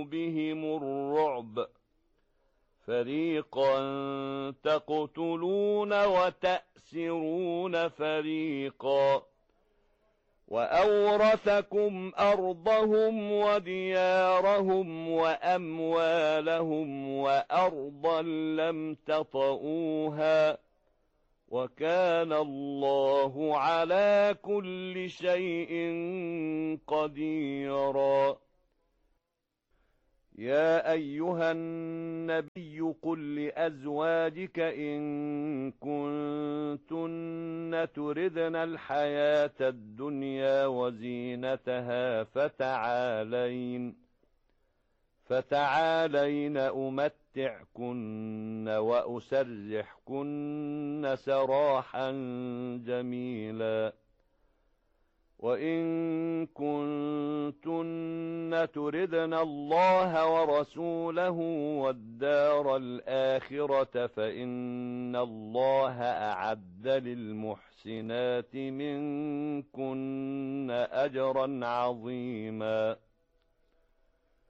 بهم الرعب فريقا تقتلون وتأسرون فريقا وأورثكم أرضهم وديارهم وأموالهم وأرضا لم تطئوها وكان الله على كل شيء قديرا. يا أيها النبي قل لأزواجك إن كنتن تردن الحياة الدنيا وزينتها فتعالين أمتعكن وأسرحكن سراحا جميلا وإن كنتن تردن الله ورسوله والدار الآخرة فإن الله أعد للمحسنات منكن أجرا عظيما.